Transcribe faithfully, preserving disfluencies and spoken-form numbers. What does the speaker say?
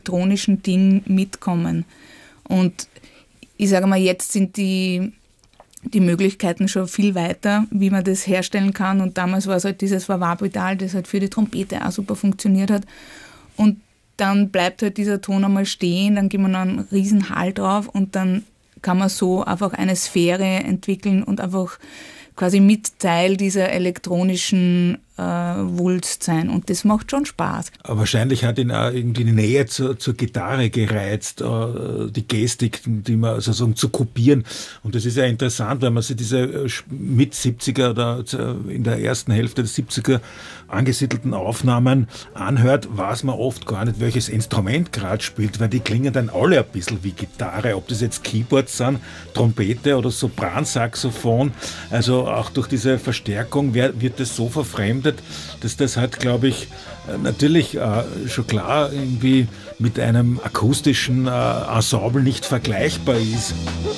elektronischen Ding mitkommen. Und ich sage mal, jetzt sind die, die Möglichkeiten schon viel weiter, wie man das herstellen kann. Und damals war es halt dieses Wah-Wah-Pedal, das halt für die Trompete auch super funktioniert hat. Und dann bleibt halt dieser Ton einmal stehen, dann gibt man noch einen riesen Hall drauf und dann kann man so einfach eine Sphäre entwickeln und einfach quasi mit Teil dieser elektronischen äh, Wulst sein. Und das macht schon Spaß. Aber wahrscheinlich hat ihn auch irgendwie die Nähe zur, zur Gitarre gereizt, äh, die Gestik, die man sozusagen zu kopieren. Und das ist ja interessant, wenn man sich diese mit siebziger oder in der ersten Hälfte der siebziger angesiedelten Aufnahmen anhört, weiß man oft gar nicht, welches Instrument gerade spielt, weil die klingen dann alle ein bisschen wie Gitarre, ob das jetzt Keyboards sind, Trompete oder Sopransaxophon. Also auch durch diese Verstärkung wird das so verfremdet, dass das halt, glaube ich, natürlich äh, schon klar irgendwie mit einem akustischen äh, Ensemble nicht vergleichbar ist.